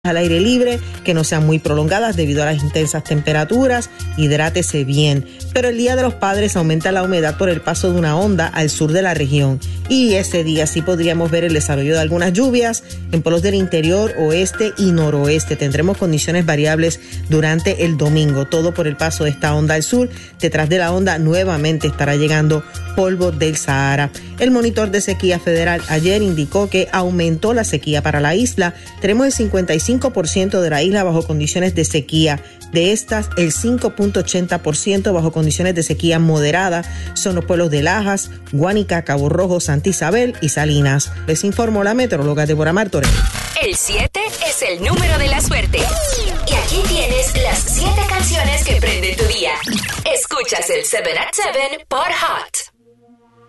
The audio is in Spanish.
al aire libre, que no sean muy prolongadas debido a las intensas temperaturas, hidrátese bien. Pero el Día de los Padres aumenta la humedad por el paso de una onda al sur de la región y ese día sí podríamos ver el desarrollo de algunas lluvias en polos del interior, oeste y noroeste. Tendremos condiciones variables durante el domingo, todo por el paso de esta onda al sur. Detrás de la onda nuevamente estará llegando polvo del Sahara. El monitor de sequía federal ayer indicó que aumentó la sequía para la isla. Tenemos el 55% de la isla bajo condiciones de sequía. De estas, el 5.80% bajo condiciones de sequía moderada son los pueblos de Lajas, Guánica, Cabo Rojo, Santa Isabel y Salinas. Les informó la meteoróloga Deborah Martorell. El 7 es el número de la suerte. Y aquí tienes las 7 canciones que prenden tu día. Escuchas el 7 at 7 por Hot.